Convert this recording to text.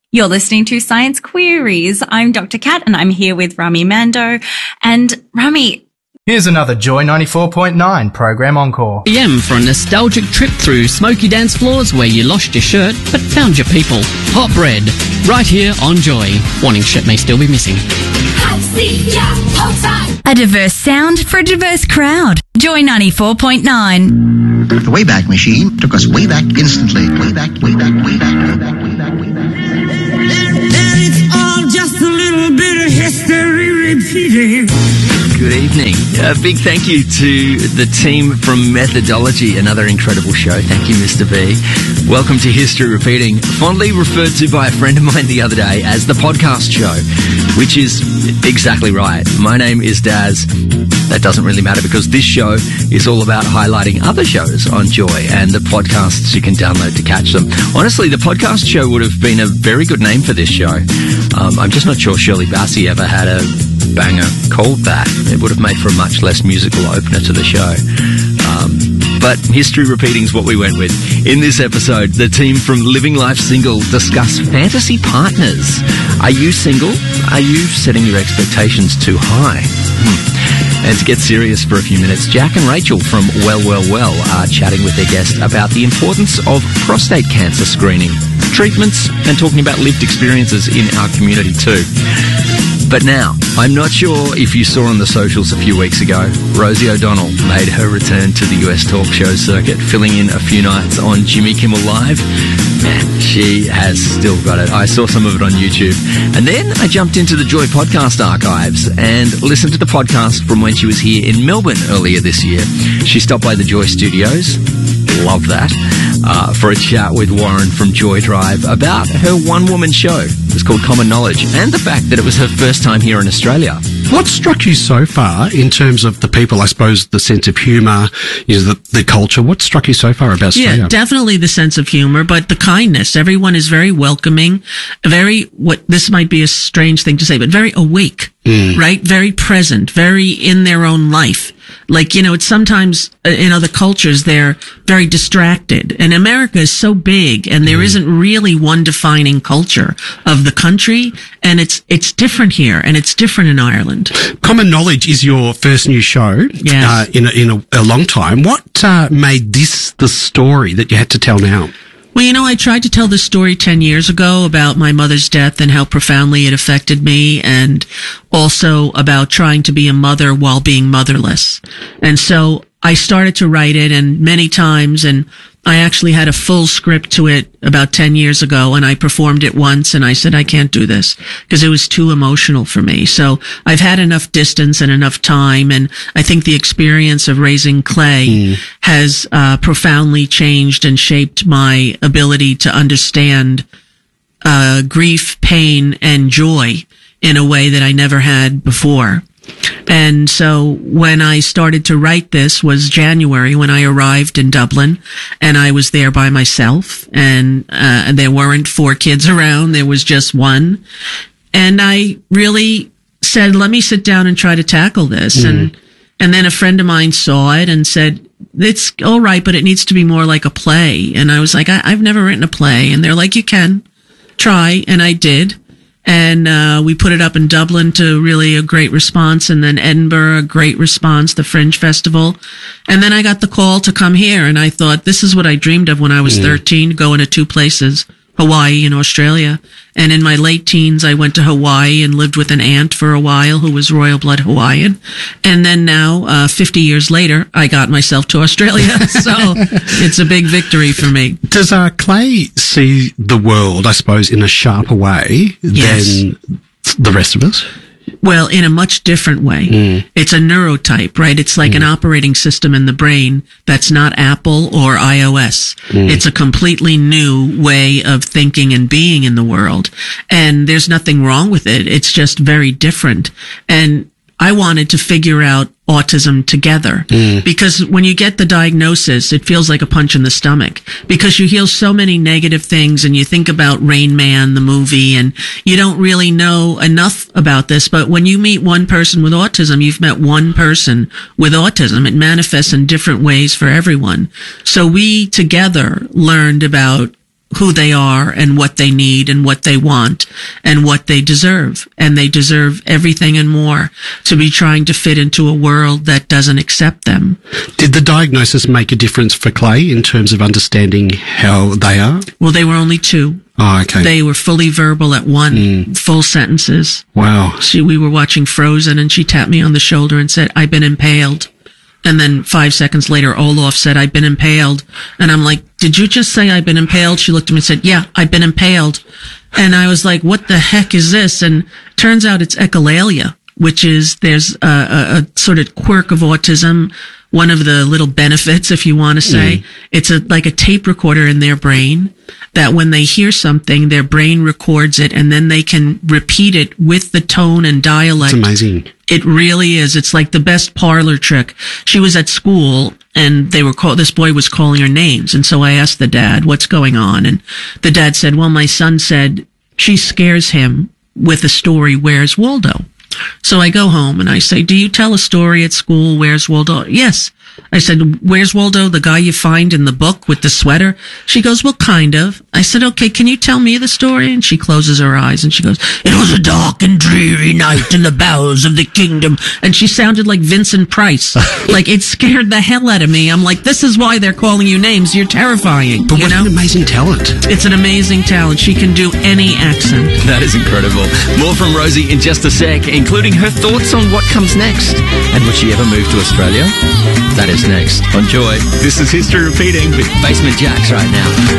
You're listening to Science Queries. I'm Dr. Kat and I'm here with Rami Mando. And Rami, here's another Joy 94.9 program encore. PM for a nostalgic trip through smoky dance floors where you lost your shirt but found your people. Hot bread, right here on Joy. Warning, shit may still be missing. A diverse sound for a diverse crowd. Joy 94.9. The Wayback Machine took us way back instantly. Way back, way back, way back, way back, way back, way back. And it's all just a little bit of history repeating. Good evening. A big thank you to the team from Methodology, another incredible show. Thank you, Mr. B. Welcome to History Repeating, fondly referred to by a friend of mine the other day as the podcast show, which is exactly right. My name is Daz. That doesn't really matter because this show is all about highlighting other shows on Joy and the podcasts you can download to catch them. Honestly, the podcast show would have been a very good name for this show. I'm just not sure Shirley Bassey ever had a banger called that. It would have made for a much less musical opener to the show. But History Repeating is what we went with. In this episode, the team from Living Life Single discuss fantasy partners. Are you single? Are you setting your expectations too high? And to get serious for a few minutes, Jack and Rachel from Well are chatting with their guest about the importance of prostate cancer screening, treatments, and talking about lived experiences in our community too. But now, I'm not sure if you saw on the socials a few weeks ago, Rosie O'Donnell made her return to the US talk show circuit, filling in a few nights on Jimmy Kimmel Live. Man, she has still got it. I saw some of it on YouTube. And then I jumped into the Joy podcast archives and listened to the podcast from when she was here in Melbourne earlier this year. She stopped by the Joy Studios. Love that. For a chat with Warren from Joy Drive about her one-woman show. It was called Common Knowledge, and the fact that it was her first time here in Australia. What struck you so far in terms of the people, I suppose, the sense of humour, the culture? What struck you so far about Australia? Yeah, definitely the sense of humour, but the kindness. Everyone is very welcoming, this might be a strange thing to say, but very awake, right? Very present, very in their own life. Like, it's sometimes in other cultures, they're very distracted. And America is so big and there isn't really one defining culture of the country. And it's different here and it's different in Ireland. Common Knowledge is your first new show in a long time. What made this the story that you had to tell now? Well, I tried to tell this story 10 years ago about my mother's death and how profoundly it affected me, and also about trying to be a mother while being motherless. And so I started to write it, and many times, and I actually had a full script to it about 10 years ago, and I performed it once, and I said, I can't do this, because it was too emotional for me. So I've had enough distance and enough time, and I think the experience of raising Clay has profoundly changed and shaped my ability to understand grief, pain, and joy in a way that I never had before. And so when I started to write this was January, when I arrived in Dublin, and I was there by myself, and there weren't 4 kids around, there was just one. And I really said, let me sit down and try to tackle this. And then a friend of mine saw it and said, it's all right, but it needs to be more like a play. And I was like, I've never written a play. And they're like, you can try. And I did. And we put it up in Dublin to really a great response, and then Edinburgh, a great response, the Fringe Festival. And then I got the call to come here, and I thought, this is what I dreamed of when I was 13, going to 2 places, Hawaii and Australia. And in my late teens, I went to Hawaii and lived with an aunt for a while who was royal blood Hawaiian. And then now, 50 years later, I got myself to Australia. So it's a big victory for me. Does Clay see the world, I suppose, in a sharper way than the rest of us? Well, in a much different way. It's a neurotype, right? It's like an operating system in the brain that's not Apple or iOS. It's a completely new way of thinking and being in the world. And there's nothing wrong with it. It's just very different. And I wanted to figure out autism together, because when you get the diagnosis, it feels like a punch in the stomach, because you hear so many negative things, and you think about Rain Man, the movie, and you don't really know enough about this. But when you meet one person with autism, you've met one person with autism. It manifests in different ways for everyone. So we together learned about who they are and what they need and what they want and what they deserve. And they deserve everything and more to be trying to fit into a world that doesn't accept them. Did the diagnosis make a difference for Clay in terms of understanding how they are? Well, they were only 2. Oh, okay. They were fully verbal at 1, full sentences. Wow. We were watching Frozen and she tapped me on the shoulder and said, "I've been impaled." And then 5 seconds later, Olaf said, "I've been impaled." And I'm like, "Did you just say I've been impaled?" She looked at me and said, "Yeah, I've been impaled." And I was like, "What the heck is this?" And turns out it's echolalia, which is, there's a sort of quirk of autism. One of the little benefits, if you want to say, it's like a tape recorder in their brain that when they hear something, their brain records it and then they can repeat it with the tone and dialect. It's amazing. It really is. It's like the best parlor trick. She was at school and this boy was calling her names. And so I asked the dad, "What's going on?" And the dad said, "Well, my son said she scares him with the story, 'Where's Waldo?'" So I go home and I say, "Do you tell a story at school? Where's Waldo?" "Yes." I said, "Where's Waldo, the guy you find in the book with the sweater?" She goes, "Well, kind of." I said, "Okay, can you tell me the story?" And she closes her eyes and she goes, "It was a dark and dreary night in the bowels of the kingdom." And she sounded like Vincent Price. Like, it scared the hell out of me. I'm like, this is why they're calling you names. You're terrifying. But what an amazing talent. It's an amazing talent. She can do any accent. That is incredible. More from Rosie in just a sec, including her thoughts on what comes next. And would she ever move to Australia? That is next on Joy. This is History Repeating with Basement Jaxx right now.